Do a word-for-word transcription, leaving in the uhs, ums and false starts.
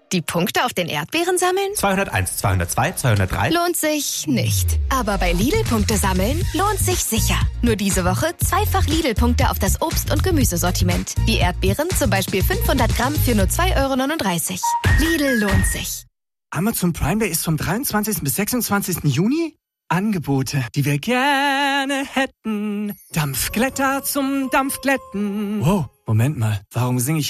Die Punkte auf den Erdbeeren sammeln? zweihunderteins, zweihundertzwei, zweihundertdrei. Lohnt sich nicht. Aber bei Lidl-Punkte sammeln lohnt sich sicher. Nur diese Woche zweifach Lidl-Punkte auf das Obst- und Gemüsesortiment. Wie Erdbeeren, zum Beispiel fünfhundert Gramm für nur zwei Euro neununddreißig. Lidl lohnt sich. Amazon Prime Day ist vom dreiundzwanzigsten bis sechsundzwanzigsten Juni. Angebote, die wir gerne hätten. Dampfglätter zum Dampfglätten. Wow, Moment mal, warum singe ich